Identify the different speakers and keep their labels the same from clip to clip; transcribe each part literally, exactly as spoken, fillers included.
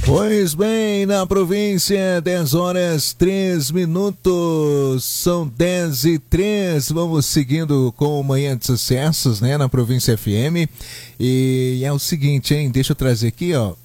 Speaker 1: Pois bem, na província, dez horas, três minutos, são dez e três, vamos seguindo com o Manhã de Sucessos, né, na província F M, e é o seguinte, hein, deixa eu trazer aqui, ó,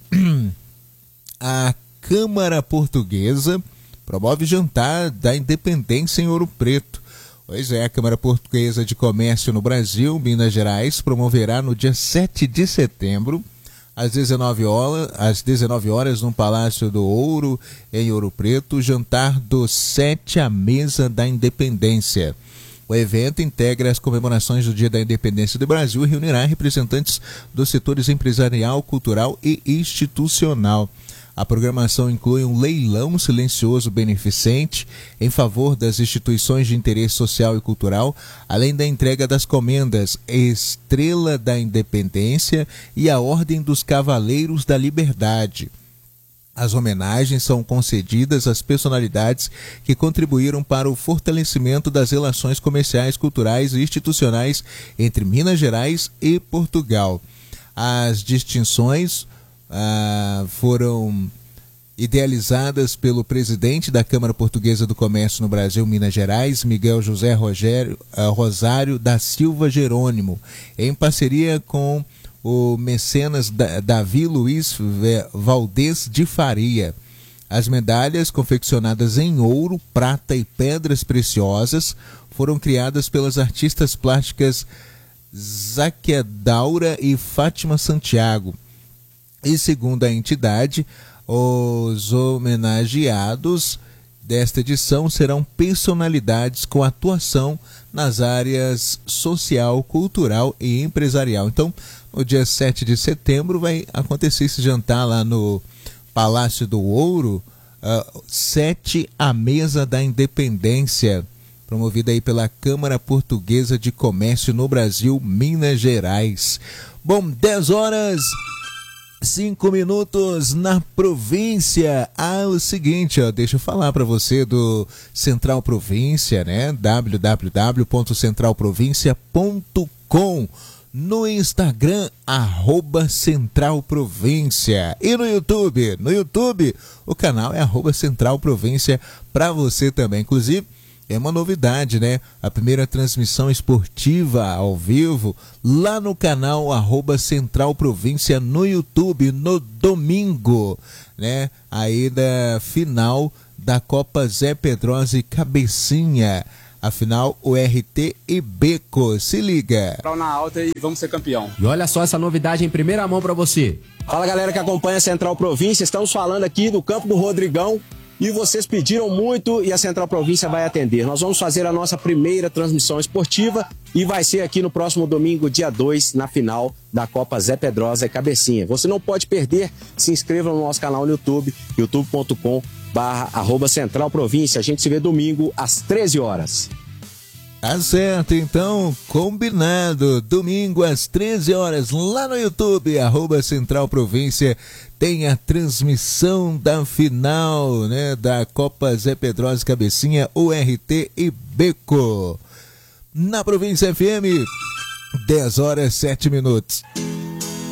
Speaker 1: a Câmara Portuguesa promove jantar da Independência em Ouro Preto. Pois é, a Câmara Portuguesa de Comércio no Brasil, Minas Gerais, promoverá no dia sete de setembro, às dezenove horas, às dezenove horas, no Palácio do Ouro, em Ouro Preto, o jantar do Sete à Mesa da Independência. O evento integra as comemorações do Dia da Independência do Brasil e reunirá representantes dos setores empresarial, cultural e institucional. A programação inclui um leilão silencioso beneficente em favor das instituições de interesse social e cultural, além da entrega das comendas Estrela da Independência e a Ordem dos Cavaleiros da Liberdade. As homenagens são concedidas às personalidades que contribuíram para o fortalecimento das relações comerciais, culturais e institucionais entre Minas Gerais e Portugal. As distinções Ah, foram idealizadas pelo presidente da Câmara Portuguesa do Comércio no Brasil, Minas Gerais, Miguel José Rogério, uh, Rosário da Silva Jerônimo, em parceria com o mecenas da, Davi Luiz Valdez de Faria. As medalhas, confeccionadas em ouro, prata e pedras preciosas, foram criadas pelas artistas plásticas Záquia Daura e Fátima Santiago. E segundo a entidade, os homenageados desta edição serão personalidades com atuação nas áreas social, cultural e empresarial. Então, no dia sete de setembro vai acontecer esse jantar lá no Palácio do Ouro, uh, Sete à Mesa da Independência, promovida aí pela Câmara Portuguesa de Comércio no Brasil, Minas Gerais. Bom, dez horas... Cinco minutos na província. Ah, o seguinte, ó, deixa eu falar para você do Central Província, né? w w w ponto central província ponto com, no Instagram, arroba Central Província, e no YouTube, no YouTube, o canal é arroba Central Província para você também. Inclusive, é uma novidade, né? A primeira transmissão esportiva ao vivo lá no canal arroba Central Província no YouTube no domingo, né? Aí da final da Copa Zé Pedrosa e Cabecinha. Afinal, o R T e Beco. Se liga.
Speaker 2: Na alta e vamos ser campeão.
Speaker 3: E olha só essa novidade em primeira mão para você.
Speaker 4: Fala, galera que acompanha a Central Província. Estamos falando aqui do campo do Rodrigão. E vocês pediram muito e a Central Província vai atender. Nós vamos fazer a nossa primeira transmissão esportiva e vai ser aqui no próximo domingo, dia dois, na final da Copa Zé Pedrosa e Cabecinha. Você não pode perder, se inscreva no nosso canal no YouTube, youtube ponto com barra arroba Central Província. A gente se vê domingo às treze horas.
Speaker 1: Tá certo, então, combinado, domingo às treze horas, lá no YouTube, arroba Central Província, tem a transmissão da final, né, da Copa Zé Pedrosa Cabecinha, O R T e Beco. Na Província F M, dez horas, sete minutos.